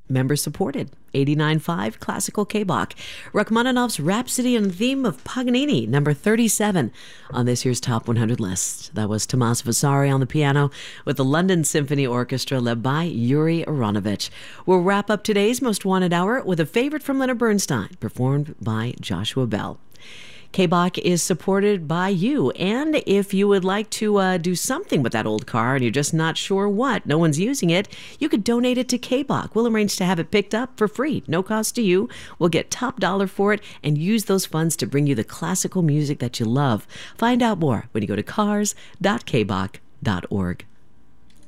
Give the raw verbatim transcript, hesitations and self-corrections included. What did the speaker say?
member supported. eighty-nine point five Classical K-Bach. Rachmaninoff's Rhapsody on the theme of Paganini, number thirty-seven on this year's Top one hundred list. That was Tomas Vasari on the piano with the London Symphony Orchestra led by Yuri Aronovich. We'll wrap up today's Most Wanted Hour with a favorite from Leonard Bernstein, performed by Joshua Bell. K-Bach is supported by you, and if you would like to uh, do something with that old car and you're just not sure what, no one's using it, you could donate it to K-Bach. We'll arrange to have it picked up for free, no cost to you. We'll get top dollar for it and use those funds to bring you the classical music that you love. Find out more when you go to cars dot k bach dot org.